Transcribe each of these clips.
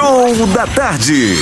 Show da Tarde.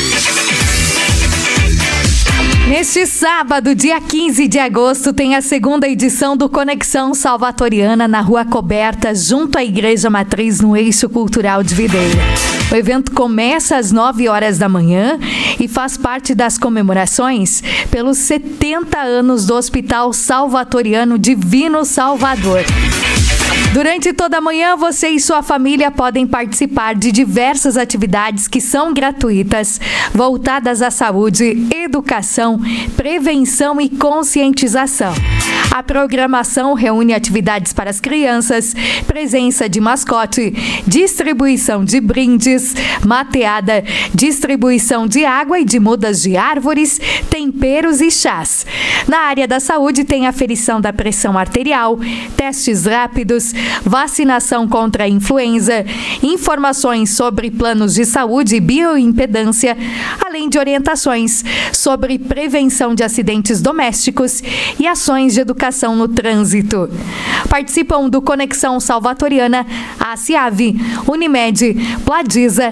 Neste sábado, dia 15 de agosto, tem a segunda edição do Conexão Salvatoriana na Rua Coberta, junto à Igreja Matriz, no Eixo Cultural de Videira. O evento começa às 9 horas da manhã e faz parte das comemorações pelos 70 anos do Hospital Salvatoriano Divino Salvador. Durante toda a manhã, você e sua família podem participar de diversas atividades que são gratuitas, voltadas à saúde, educação, prevenção e conscientização. A programação reúne atividades para as crianças, presença de mascote, distribuição de brindes, mateada, distribuição de água e de mudas de árvores, temperos e chás. Na área da saúde tem aferição da pressão arterial, testes rápidos, vacinação contra a influenza, informações sobre planos de saúde e bioimpedância, além de orientações sobre prevenção de acidentes domésticos e ações de educação no trânsito. Participam do Conexão Salvatoriana a CIAV, Unimed, Pladisa,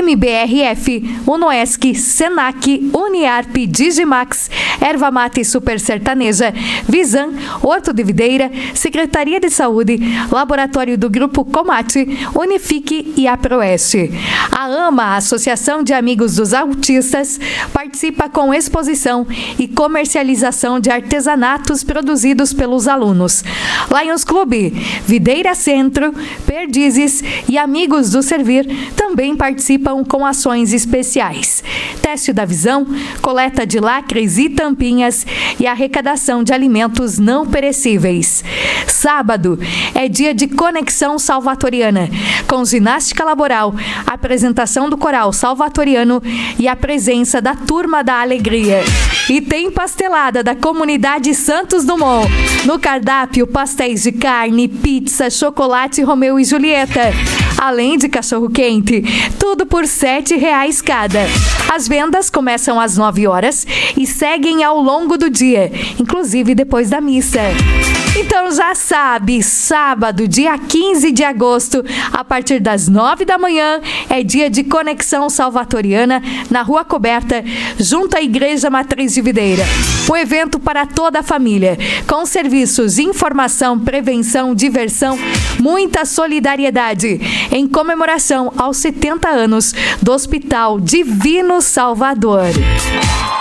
MBRF, Unoesc, Senac, Uniarp, Digimax, Erva Mate Super Sertaneja, Visan, Horto de Videira, Secretaria de Saúde, Laboratório do Grupo Comate, Unifique e a Proeste. A AMA, a Associação de Amigos dos Autistas, participa com exposição e comercialização de artesanatos produzidos pelos alunos. Lions Clube, Videira Centro, Perdizes e Amigos do Servir também participam com ações especiais. Teste da visão, coleta de lacres e tampinhas e arrecadação de alimentos não perecíveis. Sábado é dia de Conexão Salvatoriana, com ginástica laboral, apresentação do coral salvatoriano e a presença da Turma da Alegria. E tem pastelada da comunidade Santos Dumont. No cardápio, pastéis de carne, pizza, chocolate Romeu e Julieta. Além de cachorro-quente, tudo por R$ 7,00 cada. As vendas começam às 9 horas e seguem ao longo do dia, inclusive depois da missa. Então já sabe, sábado, dia 15 de agosto, a partir das 9 da manhã, é dia de Conexão Salvatoriana na Rua Coberta, junto à Igreja Matriz de Videira. Um evento para toda a família, com serviços, informação, prevenção, diversão, muita solidariedade, em comemoração aos 70 anos do Hospital Divino Salvador.